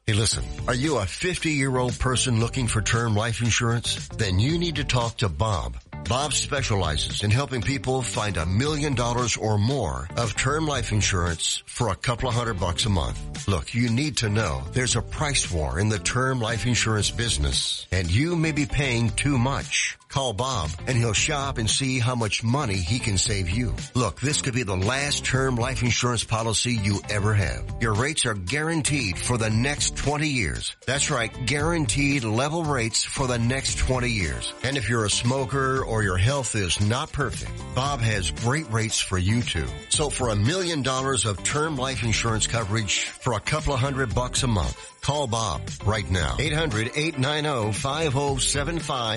Hey, listen, are you a 50-year-old person looking for term life insurance? Then you need to talk to Bob. Bob specializes in helping people find $1 million or more of term life insurance for a couple of $100 a month. Look, you need to know there's a price war in the term life insurance business, and you may be paying too much. Call Bob, and he'll shop and see how much money he can save you. Look, this could be the last term life insurance policy you ever have. Your rates are guaranteed for the next 20 years. That's right, guaranteed level rates for the next 20 years. And if you're a smoker or your health is not perfect, Bob has great rates for you too. So for $1 million of term life insurance coverage for a couple of $100 a month, call Bob right now. 800-890-5075.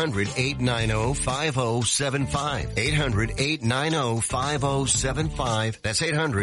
800-890-5075. 800-890-5075. That's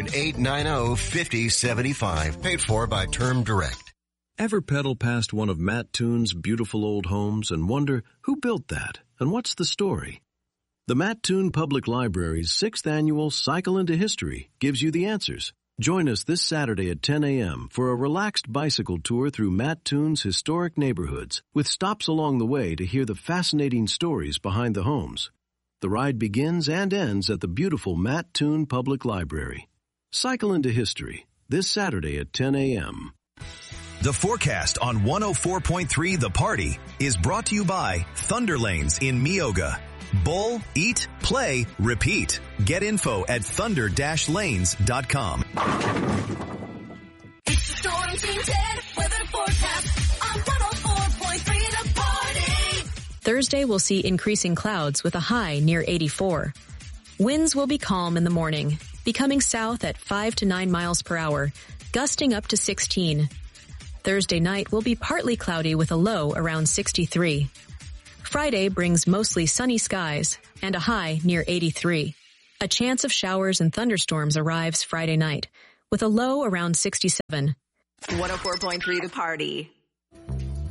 800-890-5075. Paid for by Term Direct. Ever pedal past one of Matt Toon's beautiful old homes and wonder who built that and what's the story? The Matt Toon Public Library's 6th annual Cycle into History gives you the answers. Join us this Saturday at 10 a.m. for a relaxed bicycle tour through Matt Toon's historic neighborhoods, with stops along the way to hear the fascinating stories behind the homes. The ride begins and ends at the beautiful Matt Toon Public Library. Cycle into History, this Saturday at 10 a.m. The forecast on 104.3 The Party is brought to you by Thunder Lanes in Meoga. Bowl, eat, play, repeat. Get info at thunder-lanes.com. It's the Storm Team 10 weather forecast on 104.3 The Party. Thursday will see increasing clouds with a high near 84. Winds will be calm in the morning, becoming south at 5 to 9 miles per hour, gusting up to 16. Thursday night will be partly cloudy with a low around 63. Friday brings mostly sunny skies and a high near 83. A chance of showers and thunderstorms arrives Friday night with a low around 67. 104.3 The Party.